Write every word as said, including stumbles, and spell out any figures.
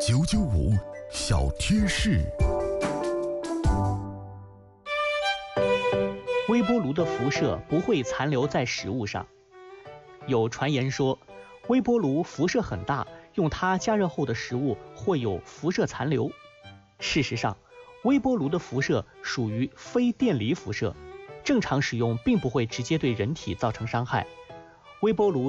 九九五小贴士。 微波炉的辐射不会残留在食物上。有传言说，微波炉辐射很大，用它加热后的食物会有辐射残留。事实上，微波炉的辐射属于非电离辐射，正常使用并不会直接对人体造成伤害。微波炉